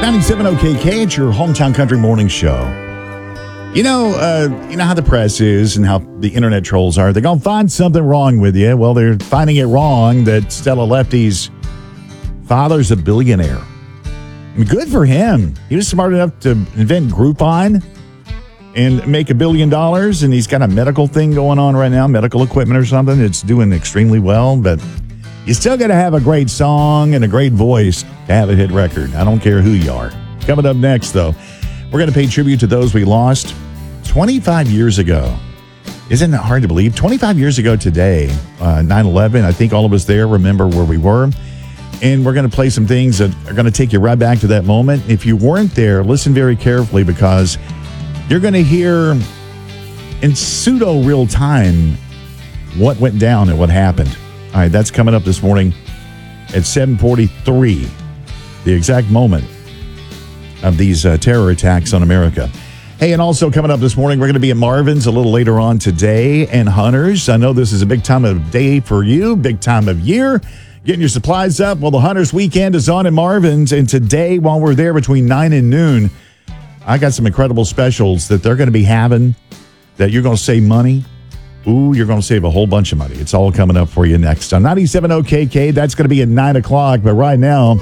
97 OKK, it's your hometown country morning show. You know how the press is and how the internet trolls are. They're going to find something wrong with you. Well, they're finding it wrong that Stella Lefty's father's a billionaire. I mean, good for him. He was smart enough to invent Groupon and make $1 billion, and he's got a medical thing going on right now, medical equipment or something. It's doing extremely well, but you still got to have a great song and a great voice to have a hit record. I don't care who you are. Coming up next, though, we're going to pay tribute to those we lost 25 years ago. Isn't it hard to believe? 25 years ago today, 9/11, I think all of us there remember where we were. And we're going to play some things that are going to take you right back to that moment. If you weren't there, listen very carefully because you're going to hear in pseudo real time what went down and what happened. All right, that's coming up this morning at 7:43, the exact moment of these terror attacks on America. Hey, and also coming up this morning, we're going to be at Marvin's a little later on today, and Hunters. I know this is a big time of day for you, big time of year, getting your supplies up. Well, the Hunters weekend is on at Marvin's, and today, while we're there between 9 and noon, I got some incredible specials that they're going to be having that you're going to save money. Ooh, you're going to save a whole bunch of money. It's all coming up for you next on 97 OKK. That's going to be at 9 o'clock. But right now,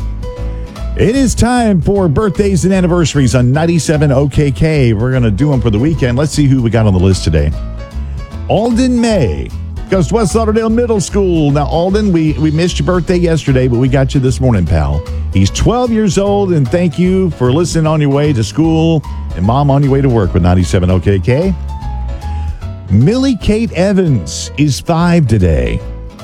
it is time for birthdays and anniversaries on 97 OKK. We're going to do them for the weekend. Let's see who we got on the list today. Alden May goes to West Lauderdale Middle School. Now, Alden, we missed your birthday yesterday, but we got you this morning, pal. He's 12 years old, and thank you for listening on your way to school and Mom on your way to work with 97 OKK. Millie Kate Evans is 5 today.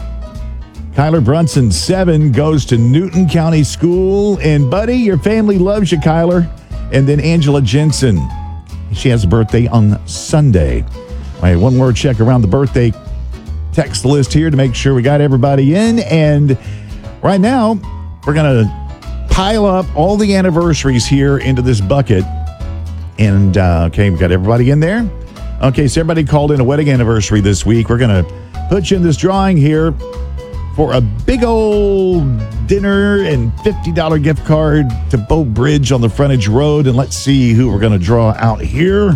Kyler Brunson, 7, goes to Newton County School. And, buddy, your family loves you, Kyler. And then Angela Jensen. She has a birthday on Sunday. All right, one more check around the birthday text list here to make sure we got everybody in. And right now, we're going to pile up all the anniversaries here into this bucket. And, okay, we got everybody in there. Okay, so everybody called in a wedding anniversary this week. We're going to put you in this drawing here for a big old dinner and $50 gift card to Bow Bridge on the Frontage Road. And let's see who we're going to draw out here.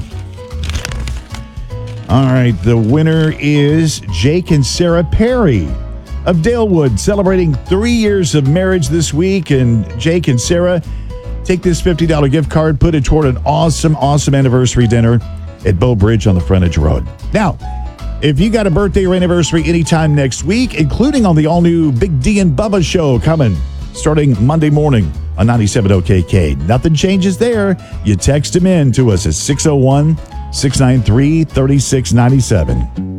All right, the winner is Jake and Sarah Perry of Dalewood, celebrating 3 years of marriage this week. And Jake and Sarah, take this $50 gift card, put it toward an awesome, awesome anniversary dinner at Bow Bridge on the Frontage Road. Now, if you got a birthday or anniversary anytime next week, including on the all-new Big D and Bubba show coming starting Monday morning on 97 OKK, nothing changes there. You text them in to us at 601-693-3697.